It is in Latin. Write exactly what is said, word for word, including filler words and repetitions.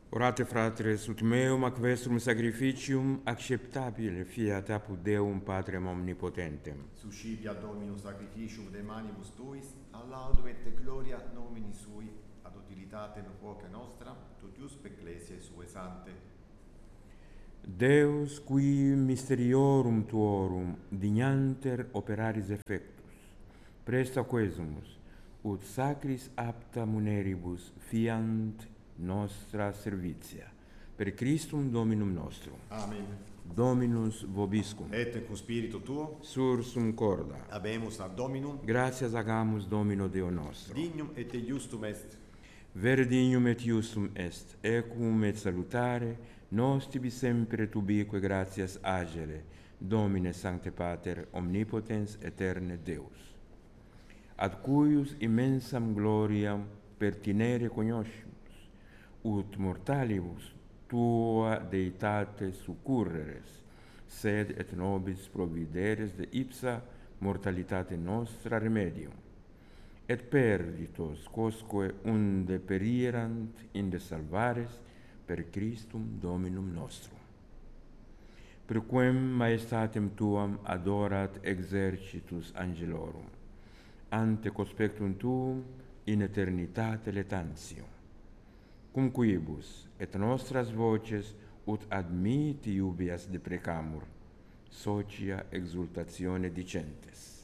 Orate, fratres, ut meum ac vestrum sacrificium acceptabile fiat apud Deum Patrem omnipotentem. Suscipia Dominus sacrificium de manibus tuis, ad laudum et gloria nomini sui, ad utilitatem quoque nostra, totiusque ecclesiae sue sante. Deus, qui mysteriorum tuorum dignanter operaris effectus, presta quesumus, ut sacris apta muneribus fiant nostra servitia, per Christum Dominum nostrum. Amen. Dominus vobiscum. Et cum spiritu tuo, Sursum corda. habemus ad Dominum, Gratias agamus Domino Deo nostro. dignum et iustum est, Vere dignum et iustum est, equum et salutare, nos tibi sempre tubique gratias agere, Domine Sancte Pater, omnipotens aeterne Deus. Ad cuius immensam gloriam pertinere cognoscimus, ut mortalibus tua deitate succurreres, sed et nobis provideres de ipsa mortalitate nostra remedium, et perditos quosque unde perierant inde salvares per Christum Dominum nostrum. Per quem maestatem tuam adorat exercitus angelorum, ante conspectum tuum in eternitate letantium, cum quibus et nostras voces ut admiti iubias deprecamur, socia exultatione dicentes.